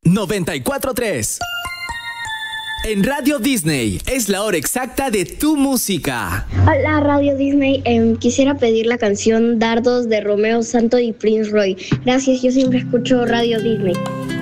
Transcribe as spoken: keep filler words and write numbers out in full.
noventa y cuatro punto tres. En Radio Disney es la hora exacta de tu música. Hola Radio Disney, eh, quisiera pedir la canción Dardos de Romeo Santos y Prince Roy. Gracias, yo siempre escucho Radio Disney.